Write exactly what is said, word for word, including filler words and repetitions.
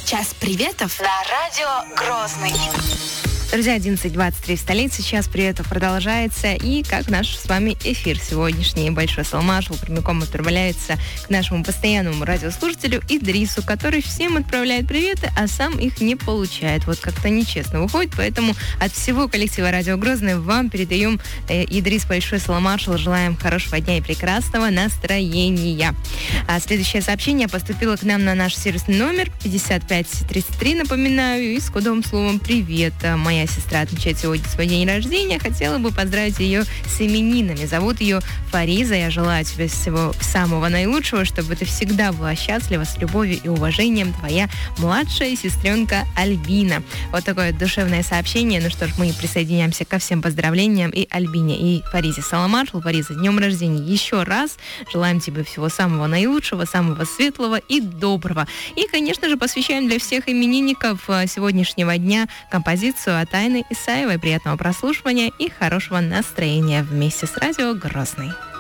Час приветов на радио Грозный. Друзья, одиннадцать двадцать три в столице. Час приветов продолжается. И как наш с вами эфир сегодняшний Большой Салмашев прямиком отправляется к нашему постоянному радиослушателю Идрису, который всем отправляет приветы, а сам их не получает. Вот как-то нечестно выходит. Поэтому от всего коллектива Радио Грозный вам передаем, э, Идрис Большой Салмашев. Желаем хорошего дня и прекрасного настроения. А следующее сообщение поступило к нам на наш сервисный номер пятьдесят пять тридцать три, напоминаю, и с кодовым словом «Привет». Моя сестра отмечает сегодня свой день рождения. Хотела бы поздравить ее с именинами. Зовут ее Фариза. Я желаю тебе всего самого наилучшего, чтобы ты всегда была счастлива, с любовью и уважением. Твоя младшая сестренка Альбина. Вот такое душевное сообщение. Ну что ж, мы присоединяемся ко всем поздравлениям и Альбине, и Фаризе Саламашеву. Фариза, с днем рождения еще раз. Желаем тебе всего самого наилучшего, самого светлого и доброго. И, конечно же, посвящаем для всех именинников сегодняшнего дня композицию от Айны Исаевой. Приятного прослушивания и хорошего настроения вместе с Радио Грозный.